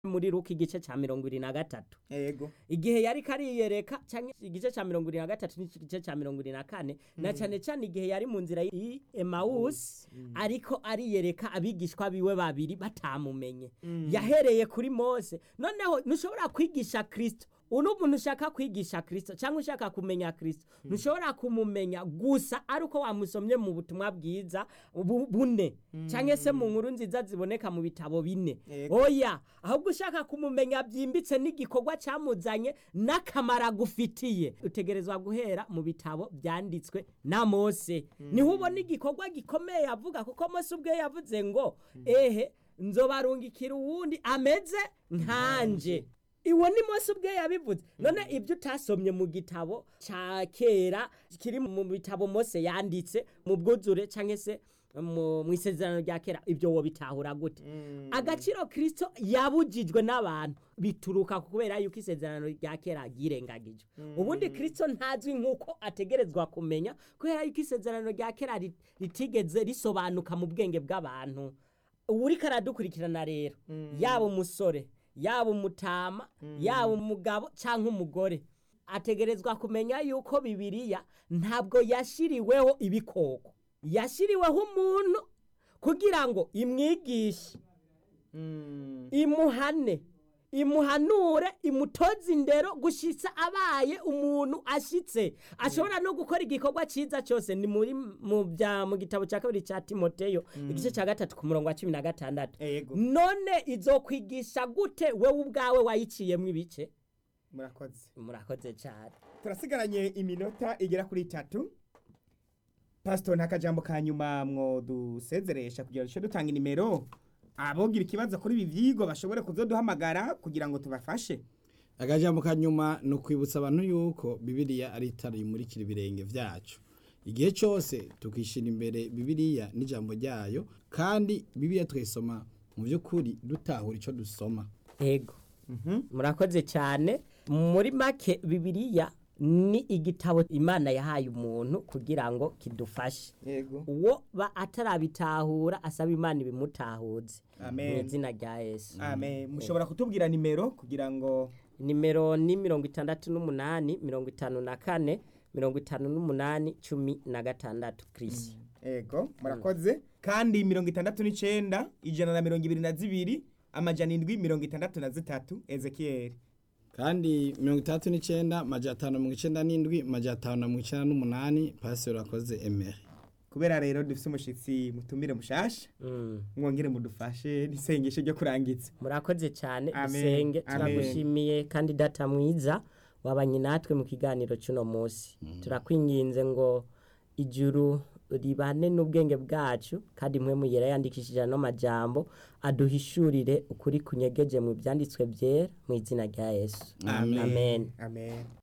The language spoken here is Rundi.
muri Luka igice ca 23. Yego. Igihe yari kariyereka canke igice ca 23 n'igice ca 24 na cane cane igihe yari mu nzira Emmaus ariko ariyereka abigishwa biwe babiri batamumenye. Yahereye kuri Mose. Noneho nushobora kwigisha Kristo. Uno muntu ushaka kwigisha Kristo cyangwa ushaka kumenya Kristo ntushobora kumumenya gusa ari uko wamusomye mu butumwa bwiza bune cyangwa se mu nkuru nziza ziboneka mu bitabo bine. Oya, ahubwo ushaka kumumenya byimbitse n'igikorwa cyamuzanye n'akamara gufitiye utegerezwa guhera mu bitabo byanditswe na Mose. Niho ubona igikorwa gikomeye yavuga kuko Mose ubwe yavuze ngo nzobarungikira uwundi ameze nkanje. Iwo ni Mose ubwe yabivuze. None ibyo utasomye mu gitabo ca kera kiri mu bitabo Mose yanditse mu bwuzure canke se mu isezerano rya kera ibyo wo bitahura gute? Agaciro Kristo yabujijwe n'abantu bituruka kubera yuko isezerano rya kera girengagijwe. Ubundi Kristo ntazwi nkuko ategerezwa kumenya kubera yuko isezerano rya kera ritigeze risobanuka mu bwenge bw'abantu. Uri karadukurikirana rero yaba umusore yaba umutama yaba umugabo canke umugore ategerezwa kumenya yuko Bibiliya ntabwo yashiriweho ibikoko, yashiriweho umuntu kugira ngo imwigishe, imuhane, imuhanure, imutoze indero gushitsa abaye umuntu ashitse ashobora no gukora igikorwa ciza cyose. Ni mu gitabo cya kabiri cya Timoteyo igice cya 3 ku murongo wa 16. None izokwigisha gute wewe ubwawe wayiciyemo ibice? Murakoze cyane. Turasigaranye iminota igera kuri 3. Pastor ntakajambo kanyuma mwo dusezeresha kugira ngo dutanga nimero abogira ikibazo kuri ibi vyigwa bashobore kuzoduhamagara kugira ngo tubafashe. Akajambo kanyuma no kwibutsa abantu yuko Bibiliya ari itara imurikira ibirenge vyacu. Igihe cyose tukishira imbere Bibiliya n'ijambo ryayo kandi Bibiliya twesoma mu by'ukuri dutahura ico dusoma. Ego. Murakoze cyane. Muri make Bibiliya ni igitabo Imana yahaye umuntu kugira ngo kidufashe. Uwo ba atarabitahura asaba Imana ibimutahuze. Amen. Mu izina rya Yesu. Amen. Mushobora kutubwira nimero kugira ngo nimero ni 68 54 58 16 Chris. Ego, murakoze. Kandi 69 122 amajana 763 Ezekiel. Kandi 39 majana 597 majana 598 Pastor akoze Emery. Kubera rero dufise umushitsi mutumire mushasha mwongere mudufashe nisengesho ryo kurangitsa. Murakoze cyane isenge turagushimiye kandi data mwiza wabanye natwe mu kiganiro cy'uno munsi. Turakwinginze ngo ijuru ribane n'ubwenge bwacu kandi mwe muyera yandikishije no majambo aduhishurire ukuri kunyegeje mu byanditswe byera mu izina rya Yesu. Amen. Amen.